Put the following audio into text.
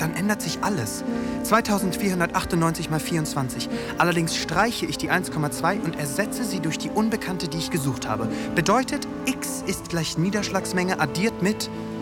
dann ändert sich alles. 2498 mal 24. Allerdings streiche ich die 1,2 und ersetze sie durch die Unbekannte, die ich gesucht habe. Bedeutet, x ist gleich Niederschlagsmenge addiert mit